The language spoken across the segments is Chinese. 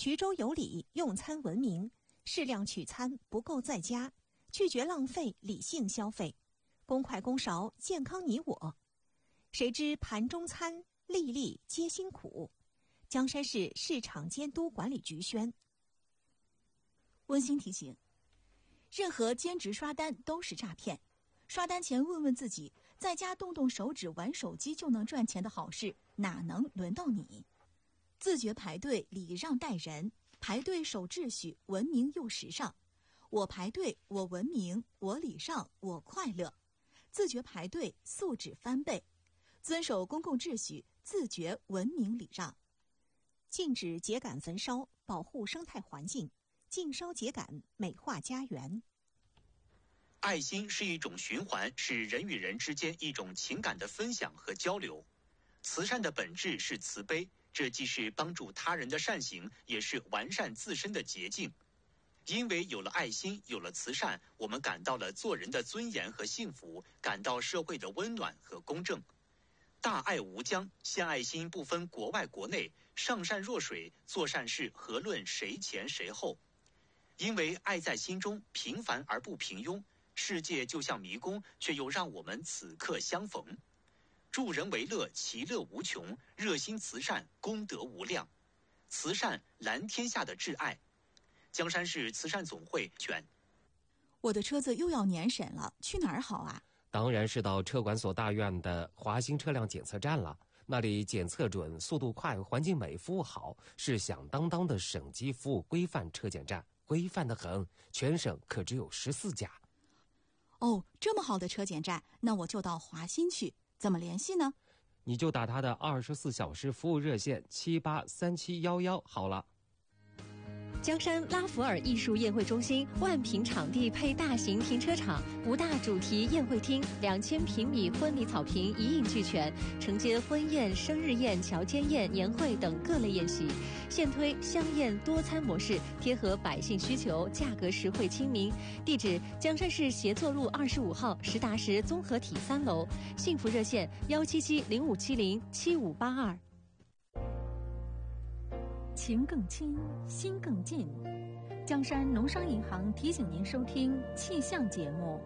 衢州有礼，用餐文明，适量取餐，不够在家，拒绝浪费，理性消费，公筷公勺，健康你我。谁知盘中餐，粒粒皆辛苦。江山市市场监督管理局宣。 温馨提醒：任何兼职刷单都是诈骗。刷单前问问自己，在家动动手指玩手机就能赚钱的好事，哪能轮到你？自觉排队，礼让待人，排队守秩序，文明又时尚。我排队，我文明，我礼让，我快乐。自觉排队，素质翻倍。遵守公共秩序，自觉文明礼让。 禁止秸秆焚烧，保护生态环境；禁烧秸秆，美化家园。 爱心是一种循环，是人与人之间一种情感的分享和交流。慈善的本质是慈悲，这既是帮助他人的善行，也是完善自身的捷径。因为有了爱心，有了慈善，我们感到了做人的尊严和幸福，感到社会的温暖和公正。大爱无疆，献爱心不分国外国内，上善若水，做善事何论谁前谁后。因为爱在心中，平凡而不平庸，世界就像迷宫，却又让我们此刻相逢。助人为乐，其乐无穷；热心慈善，功德无量。慈善蓝天下的挚爱。江山市慈善总会选。 我的车子又要年审了，去哪儿好啊？ 当然是到车管所大院的华兴车辆检测站了，那里检测准，速度快，环境美，服务好，是响当当的省级服务规范车检站，规范得很，全省可只有14家。 哦，这么好的车检站，那我就到华新去，怎么联系呢？ 你就打他的24小时服务热线783711好了。 江山拉弗尔艺术宴会中心万平场地配大型停车场，5大主题宴会厅，2000平米婚礼草坪一应俱全，承接婚宴、生日宴、乔迁宴、年会等各类宴席。现推香宴多餐模式，贴合百姓需求，价格实惠亲民。地址：江山市协作路25号实达实综合体3楼。幸福热线17705707582。 情更亲，心更近。江山农商银行提醒您收听气象节目。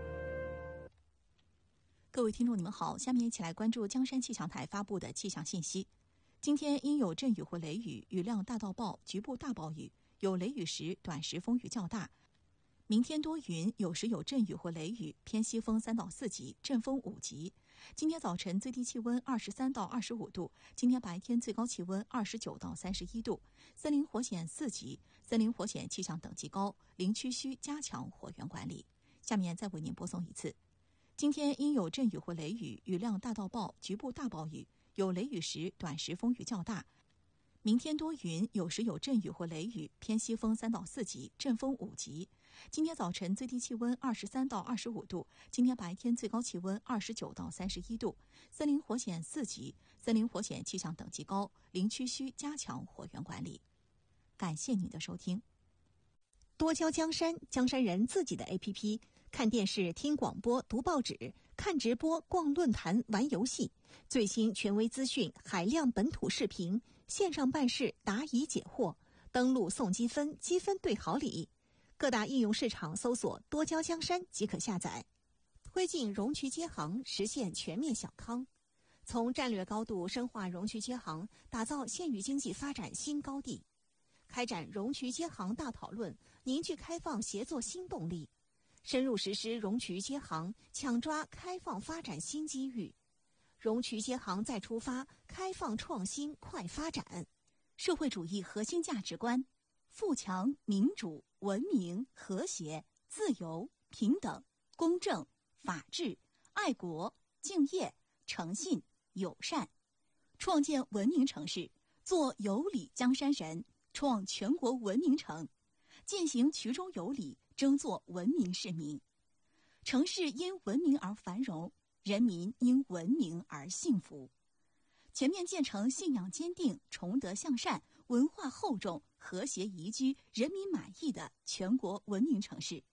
各位听众你们好，下面一起来关注江山气象台发布的气象信息。今天因有阵雨或雷雨，雨量大到暴，局部大暴雨，有雷雨时短时风雨较大。明天多云，有时有阵雨或雷雨，偏西风3到4级，阵风5级。今天早晨最低气温23到25度，今天白天最高气温29到31度。森林火险4级，森林火险气象等级高，林区需加强火源管理。下面再为您播送一次。今天因有阵雨或雷雨，雨量大到暴，局部大暴雨，有雷雨时短时风雨较大。明天多云，有时有阵雨或雷雨，偏西风3到4级，阵风5级。今天早晨最低气温23到25度，今天白天最高气温29到31度。森林火险4级，森林火险气象等级高，林区需加强火源管理。感谢您的收听。 多交江山，江山人自己的 APP， 看电视、听广播、读报纸，看直播、逛论坛、玩游戏，最新权威资讯，海量本土视频，线上办事，答疑解惑，登录送积分，积分兑好礼。各大应用市场搜索多交江山即可下载。推进容渠接行，实现全面小康。从战略高度深化容渠接行，打造县域经济发展新高地。开展容渠接行大讨论，凝聚开放协作新动力，深入实施容渠接行，抢抓开放发展新机遇。容渠接行再出发，开放创新快发展。 社会主义核心价值观：富强、民主、文明、和谐、自由、平等、公正、法治、爱国、敬业、诚信、友善。创建文明城市，做有礼江山人，创全国文明城，践行衢州有礼，争做文明市民。城市因文明而繁荣，人民因文明而幸福。全面建成信仰坚定、崇德向善、文化厚重、和谐宜居、人民满意的全国文明城市。